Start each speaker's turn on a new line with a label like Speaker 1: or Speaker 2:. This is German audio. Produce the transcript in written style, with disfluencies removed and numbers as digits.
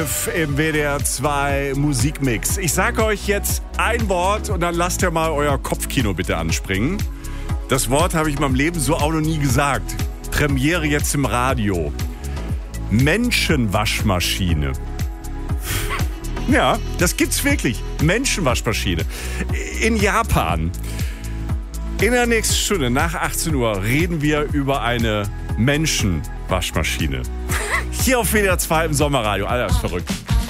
Speaker 1: Im WDR 2 Musikmix. Ich sage euch jetzt ein Wort und dann lasst ihr mal euer Kopfkino bitte anspringen. Das Wort habe ich in meinem Leben so auch noch nie gesagt. Premiere jetzt im Radio. Menschenwaschmaschine. Ja, das gibt's wirklich. Menschenwaschmaschine. In Japan. In der nächsten Stunde nach 18 Uhr reden wir über eine Menschenwaschmaschine. Hier auf WDR 2 im Sommerradio. Alter, ist verrückt.